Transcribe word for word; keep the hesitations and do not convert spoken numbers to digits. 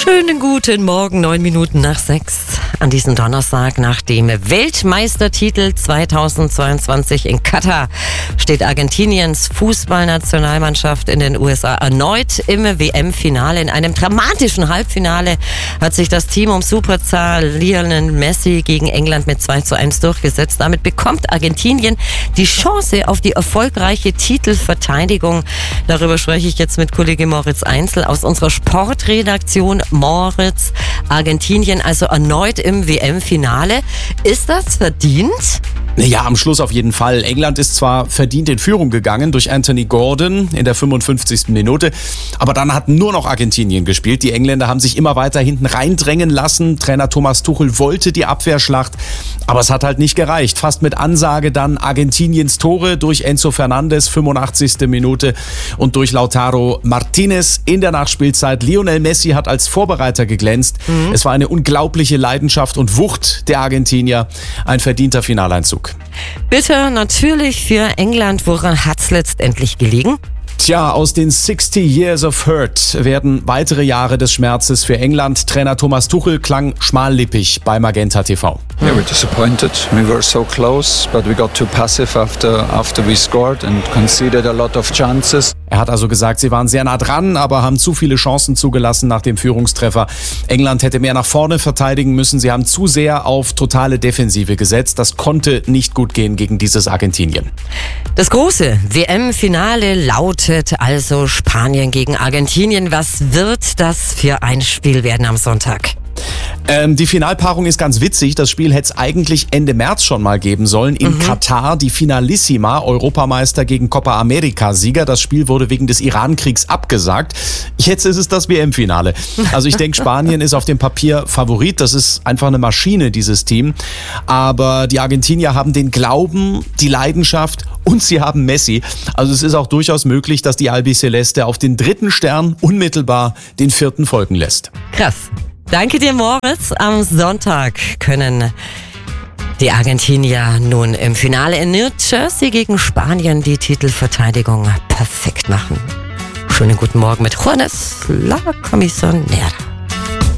Schönen guten Morgen, neun Minuten nach sechs. An diesem Donnerstag nach dem Weltmeistertitel zweitausendzweiundzwanzig in Katar steht Argentiniens Fußballnationalmannschaft in den U S A erneut im W M-Finale. In einem dramatischen Halbfinale hat sich das Team um Superstar Lionel Messi gegen England mit zwei zu eins durchgesetzt. Damit bekommt Argentinien die Chance auf die erfolgreiche Titelverteidigung. Darüber spreche ich jetzt mit Kollege Moritz Einzel aus unserer Sportredaktion. Moritz, Argentinien also erneut im W M-Finale. Ist das verdient? Ja, am Schluss auf jeden Fall. England ist zwar verdient in Führung gegangen durch Anthony Gordon in der fünfundfünfzigsten Minute, aber dann hat nur noch Argentinien gespielt. Die Engländer haben sich immer weiter hinten reindrängen lassen. Trainer Thomas Tuchel wollte die Abwehrschlacht, aber es hat halt nicht gereicht. Fast mit Ansage dann Argentiniens Tore durch Enzo Fernandez, fünfundachtzigste Minute, und durch Lautaro Martinez in der Nachspielzeit. Lionel Messi hat als Vorbereiter geglänzt. Mhm. Es war eine unglaubliche Leidenschaft und Wucht der Argentinier. Ein verdienter Finaleinzug. Bitte natürlich für England. Woran hat's letztendlich gelegen? Tja, aus den sixty Years of Hurt werden weitere Jahre des Schmerzes für England. Trainer Thomas Tuchel klang schmallippig bei Magenta T V. Yeah, we're disappointed. We were so close, but we got too passive after after we scored and conceded a lot of chances. Er hat also gesagt, sie waren sehr nah dran, aber haben zu viele Chancen zugelassen nach dem Führungstreffer. England hätte mehr nach vorne verteidigen müssen. Sie haben zu sehr auf totale Defensive gesetzt. Das konnte nicht gut gehen gegen dieses Argentinien. Das große W M-Finale lautet also Spanien gegen Argentinien. Was wird das für ein Spiel werden am Sonntag? Ähm, die Finalpaarung ist ganz witzig. Das Spiel hätte es eigentlich Ende März schon mal geben sollen. In mhm. Katar, die Finalissima, Europameister gegen Copa America-Sieger. Das Spiel wurde wegen des Iran-Kriegs abgesagt. Jetzt ist es das W M-Finale. Also ich denke, Spanien ist auf dem Papier Favorit. Das ist einfach eine Maschine, dieses Team. Aber die Argentinier haben den Glauben, die Leidenschaft und sie haben Messi. Also es ist auch durchaus möglich, dass die Albiceleste auf den dritten Stern unmittelbar den vierten folgen lässt. Krass. Danke dir, Moritz. Am Sonntag können die Argentinier nun im Finale in New Jersey gegen Spanien die Titelverteidigung perfekt machen. Schönen guten Morgen mit Juanes La Comisonera.